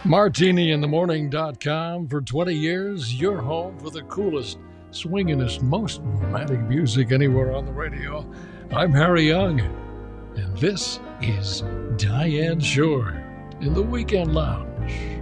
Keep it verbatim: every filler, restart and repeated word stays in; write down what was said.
martini in the morning dot com. For twenty years, your home for the coolest, swingingest, most romantic music anywhere on the radio. I'm Harry Young, and this is Diane Shore in the Weekend Lounge.